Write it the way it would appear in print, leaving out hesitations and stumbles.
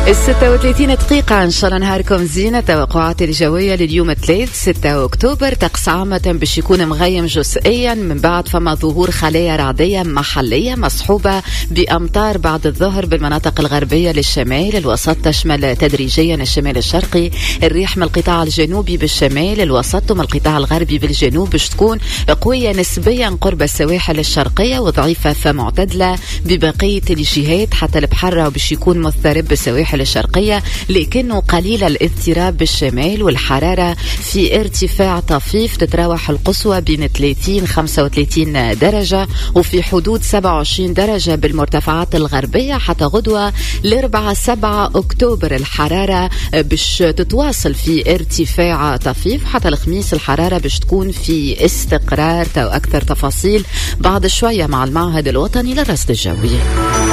36 دقيقة. إن شاء الله نهاركم زينة. توقعات الجوية لليوم الثلاث 6 أكتوبر: طقس عامة باش يكون مغيم جزئيا، من بعد فما ظهور خلايا رعدية محلية مصحوبة بأمطار بعد الظهر بالمناطق الغربية للشمال الوسط، تشمل تدريجيا الشمال الشرقي. الريح من القطاع الجنوبي بالشمال الوسط ومن القطاع الغربي بالجنوب باش تكون قوية نسبيا قرب السواحل الشرقية وضعيفة فمعتدلة ببقية الجهات، حتى البحر وباش يكون مضطرب بالسواحل الشرقية لكنه قليل الاضطراب بالشمال. والحرارة في ارتفاع طفيف، تتراوح القصوى بين 30-35 درجة وفي حدود 27 درجة بالمرتفعات الغربية حتى غدوة ل4 7 أكتوبر. الحرارة باش تتواصل في ارتفاع طفيف حتى الخميس. الحرارة باش تكون في استقرار. أكثر تفاصيل بعد شوية مع المعهد الوطني للرصد الجوي.